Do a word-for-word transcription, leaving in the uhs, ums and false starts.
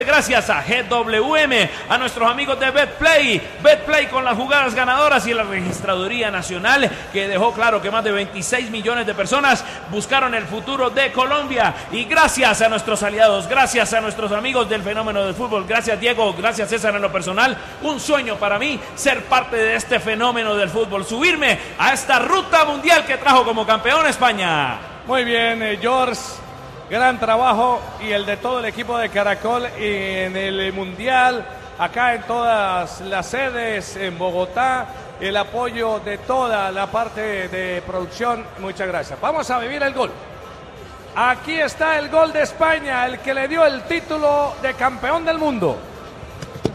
Gracias a G W M, a nuestros amigos de Betplay, Betplay con las jugadas ganadoras y la Registraduría Nacional, que dejó claro que más de veintiséis millones de personas buscaron el futuro de Colombia. Y gracias a nuestros aliados, gracias a nuestros amigos del fenómeno del fútbol, gracias Diego, gracias César en lo personal. Un sueño para mí ser parte de este fenómeno del fútbol, subirme a esta ruta mundial que trajo como campeón a España. Muy bien, eh, George. Gran trabajo y el de todo el equipo de Caracol en el Mundial, acá en todas las sedes, en Bogotá, el apoyo de toda la parte de producción. Muchas gracias. Vamos a vivir el gol. Aquí está el gol de España, el que le dio el título de campeón del mundo.